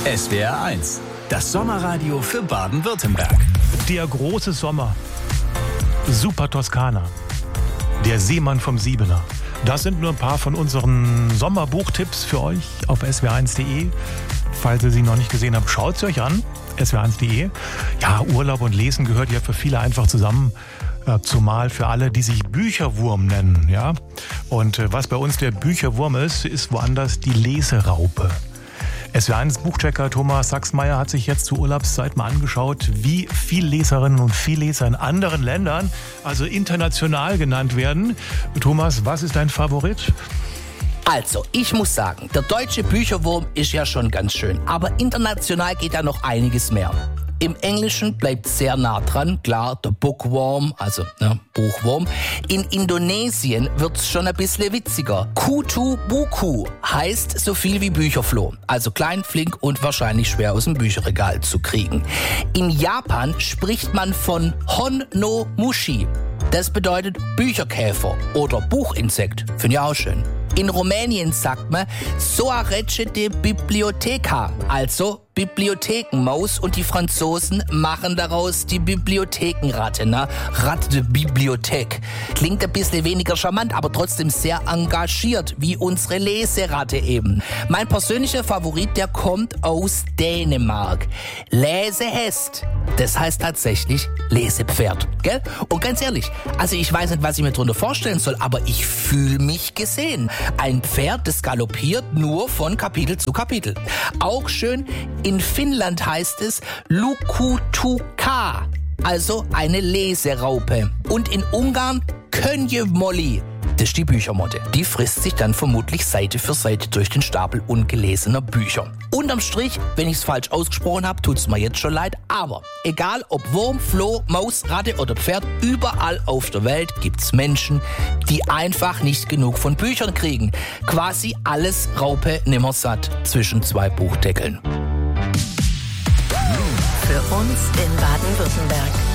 SWR 1, das Sommerradio für Baden-Württemberg. Der große Sommer. Super Toskana. Der Seemann vom Siebener. Das sind nur ein paar von unseren Sommerbuchtipps für euch auf swr1.de. Falls ihr sie noch nicht gesehen habt, schaut sie euch an. swr1.de. Ja, Urlaub und Lesen gehört ja für viele einfach zusammen. Zumal für alle, die sich Bücherwurm nennen. Ja? Und was bei uns der Bücherwurm ist woanders die Leseraupe. SWR1 Buchchecker Thomas Sachsmeier hat sich jetzt zur Urlaubszeit mal angeschaut, wie viele Leserinnen und Vielleser in anderen Ländern, also international genannt werden. Thomas, was ist dein Favorit? Also, ich muss sagen, der deutsche Bücherwurm ist ja schon ganz schön, aber international geht da noch einiges mehr. Im Englischen bleibt sehr nah dran, klar, der Bookworm, also Buchwurm. In Indonesien wird's schon ein bisschen witziger. Kutu Buku heißt so viel wie Bücherfloh, also klein, flink und wahrscheinlich schwer aus dem Bücherregal zu kriegen. In Japan spricht man von Hon no Mushi. Das bedeutet Bücherkäfer oder Buchinsekt. Finde ich auch schön. In Rumänien sagt man Soarece de Biblioteca, also Bibliothekenmaus, und die Franzosen machen daraus die Bibliothekenratte, Rat de Bibliothèque. Klingt ein bisschen weniger charmant, aber trotzdem sehr engagiert, wie unsere Leseratte eben. Mein persönlicher Favorit, der kommt aus Dänemark. Lesehest. Das heißt tatsächlich Lesepferd, gell? Und ganz ehrlich, also ich weiß nicht, was ich mir darunter vorstellen soll, aber ich fühle mich gesehen. Ein Pferd, das galoppiert nur von Kapitel zu Kapitel. Auch schön, in Finnland heißt es Lukutuka, also eine Leseraupe. Und in Ungarn Könjemolli. Das ist die Büchermotte. Die frisst sich dann vermutlich Seite für Seite durch den Stapel ungelesener Bücher. Unterm Strich, wenn ich es falsch ausgesprochen habe, tut's mir jetzt schon leid. Aber egal ob Wurm, Floh, Maus, Ratte oder Pferd, überall auf der Welt gibt's Menschen, die einfach nicht genug von Büchern kriegen. Quasi alles Raupe nimmersatt zwischen zwei Buchdeckeln. Für uns in Baden-Württemberg.